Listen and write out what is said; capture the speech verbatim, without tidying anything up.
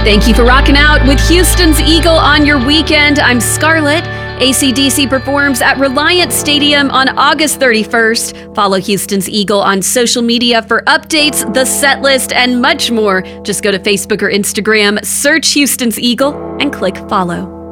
Thank you for rocking out with Houston's Eagle on your weekend. I'm Scarlett. A C D C performs at Reliant Stadium on August thirty-first. Follow Houston's Eagle on social media for updates, the set list, and much more. Just go to Facebook or Instagram, search Houston's Eagle, and click follow.